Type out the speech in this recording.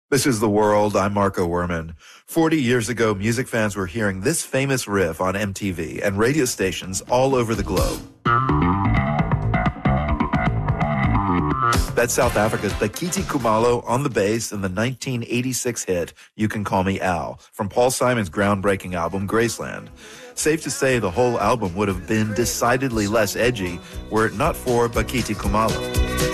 This is The World. I'm Marco Werman. 40 years ago, music fans were hearing this famous riff on MTV and radio stations all over the globe. That's South Africa's Bakiti Kumalo on the bass in the 1986 hit, You Can Call Me Al, from Paul Simon's groundbreaking album, Graceland. Safe to say the whole album would have been decidedly less edgy were it not for Bakiti Kumalo.